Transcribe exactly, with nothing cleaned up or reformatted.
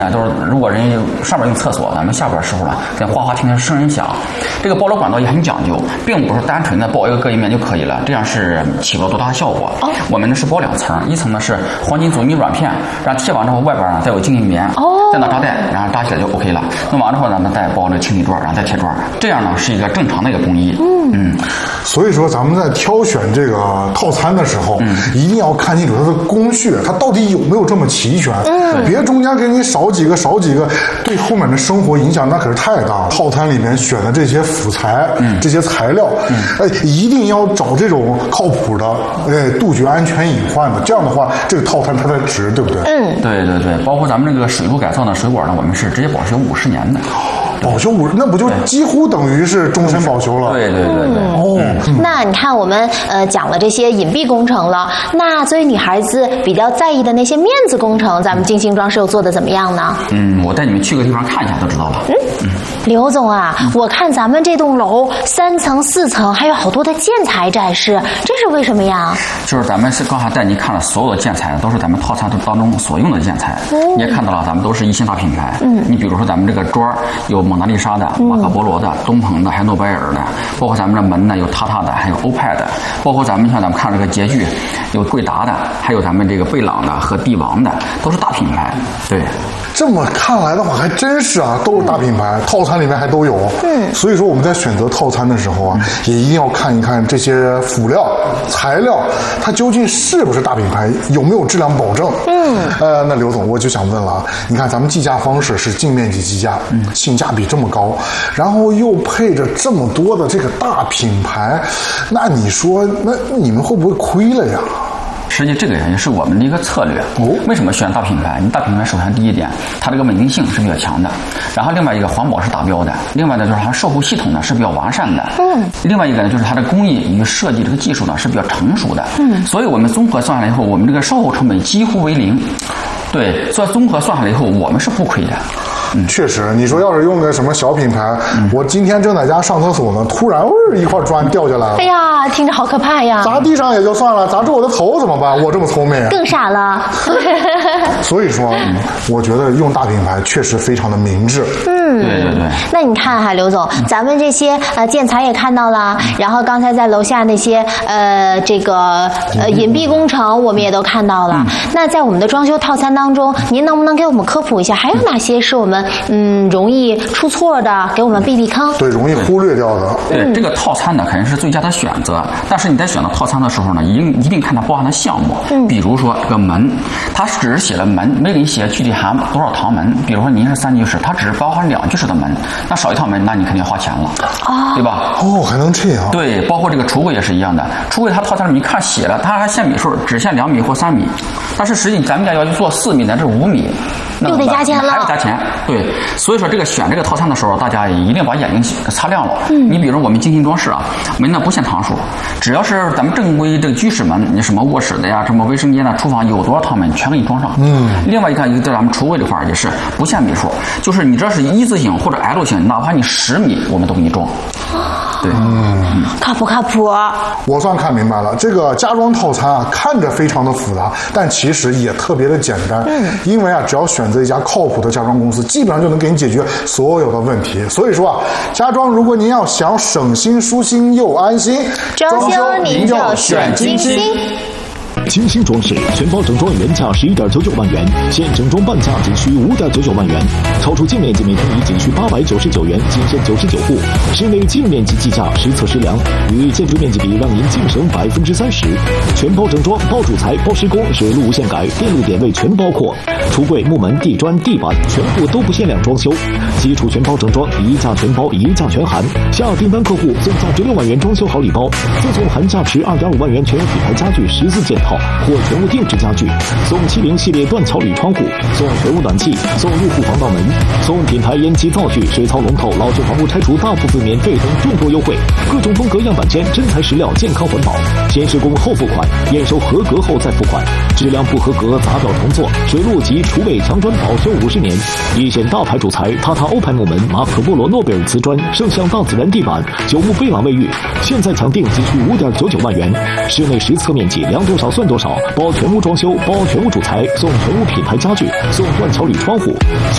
啊，就是如果人上边用厕所，咱们下边的时候呢，跟哗哗听听声音响。这个包楼管道也很讲究，并不是单纯的包一个隔音棉就可以了，这样是起不了多大的效果。哦、我们呢是包两层，一层呢是黄金阻尼软片，然后贴完之后外边呢再有静音棉，哦、再拿扎带，然后扎起来就 OK 了。弄完之后呢，咱们再包这个清理砖，然后再贴砖，这样呢是一个正常的一个工艺。嗯嗯。 所以说咱们在挑选这个套餐的时候，嗯、一定要看清楚它的工序，它到底有没有这么齐全。嗯，别中间给你少几个少几个，对后面的生活影响那可是太大了。套餐里面选的这些辅材，嗯、这些材料，嗯、哎，一定要找这种靠谱的，哎，杜绝安全隐患的。这样的话，这个套餐它才值，对不对？ 嗯，对对对，包括咱们这个水路改造的水管呢，我们是直接保修五十年的。 保修五，那不就几乎等于是终身保修了？ 对对对对。 哦，嗯、那你看我们呃讲了这些隐蔽工程了，那作为女孩子比较在意的那些面子工程，咱们金星装饰又做的怎么样呢？ 嗯，我带你们去个地方看一下就知道了。 嗯嗯，刘总啊，嗯、我看咱们这栋楼三层四层还有好多的建材展示，这是为什么呀？ 就是咱们是刚才带您看了所有的建材，都是咱们套餐当中所用的建材。嗯、你也看到了，咱们都是一星大品牌。嗯，你比如说咱们这个砖有蒙娜丽莎的、马可波罗的、东鹏的，还有诺贝尔的，包括咱们的门呢有塔塔的，还有欧派的，包括咱们像咱们看这个洁具，有贵达的，还有咱们这个贝朗的和帝王的，都是大品牌。对， 这么看来的话，还真是啊，都是大品牌，嗯、套餐里面还都有。嗯，所以说我们在选择套餐的时候啊，嗯、也一定要看一看这些辅料、材料，它究竟是不是大品牌，有没有质量保证。嗯，呃，那刘总，我就想问了啊，你看咱们计价方式是净面积计价，嗯，性价比这么高，然后又配着这么多的这个大品牌，那你说，那你们会不会亏了呀？ 实际这个也是我们的一个策略。哦，为什么选大品牌？你大品牌首先第一点，它这个稳定性是比较强的，然后另外一个环保是达标的，另外呢就是它售后系统呢是比较完善的。嗯，另外一个呢就是它的工艺与设计这个技术呢是比较成熟的。嗯，所以我们综合算下来以后，我们这个售后成本几乎为零。对，所以综合算下来以后，我们是不亏的。 嗯，确实，你说要是用个什么小品牌，嗯、我今天正在家上厕所呢，突然一块砖掉下来了， 哎呀，听着好可怕呀！ 砸地上也就算了，砸住我的头怎么办？我这么聪明， 更傻了。 所以说，嗯、我觉得用大品牌确实非常的明智。 嗯， 对对对。 那你看哈，刘总，嗯、咱们这些呃建材也看到了，嗯、然后刚才在楼下那些呃这个呃隐蔽工程我们也都看到了。嗯、那在我们的装修套餐当中，您能不能给我们科普一下，还有哪些是我们嗯容易出错的，给我们避避坑？ 对，容易忽略掉的。 对，嗯、这个套餐呢肯定是最佳的选择，但是你在选择套餐的时候呢，一定一定看它包含的项目。嗯，比如说这个门，它只是写了门，没给你写具体含多少堂门。比如说您是三居室，它只是包含两居室的门，那少一套门，那你肯定要花钱了，哦，对吧？ 哦，还能这样？ 对，包括这个橱柜也是一样的，橱柜它套餐里面看写了，它还限米数，只限两米或三米，但是实际咱们家要去做四米乃至五米， 又得加钱了， 还要加钱。对，所以说这个选这个套餐的时候，大家一定把眼睛擦亮了。嗯，你比如我们精心装饰啊，门呢不限堂数，只要是咱们正规这个居室门，你什么卧室的呀，什么卫生间的、厨房有多少趟门，全给你装上。嗯，另外一个一个在咱们橱柜这块也是不限米数，就是你这是一字形或者 L 型，哪怕你十米，我们都给你装。对， 嗯，靠谱靠谱。 我算看明白了，这个家装套餐啊，看着非常的复杂，但其实也特别的简单。嗯，因为啊，只要选择一家靠谱的家装公司，基本上就能给你解决所有的问题。所以说啊，家装如果您要想省心、舒心又安心， 装修您就选金星。 金星装饰全包整装原价十一点九九万元，现整装半价仅需五点九九万元，超出净面积每平米仅需八百九十九元，仅限九十九户。室内净面积计价实测实量，与建筑面积比让您净省百分之三十。全包整装，包主材、包施工，水路无限改，电路点位全包括。橱柜、木门、地砖、地板全部都不限量装修，基础全包整装，一价全包，一价全含。下订单客户送价值六万元装修好礼包，附送含价值二点五万元全有品牌家具十四件套或全屋定制家具，送七零系列断桥铝窗户，送全屋暖气，送入户防盗门，送品牌烟机灶具、水槽龙头、老旧房屋拆除大部分免费等众多优惠，各种风格样板间，真材实料，健康环保，先施工后付款，验收合格后再付款，质量不合格砸掉重做，水路及厨卫墙砖保修五十年，一线大牌主材塔塔欧派木门、马可波罗诺贝尔瓷砖、圣象大自然地板、九牧贝朗卫浴，现在抢定仅需五点九九万元，室内实测面积量多少算多少，包全屋装修，包全屋主材，送全屋品牌家具，送断桥铝窗户。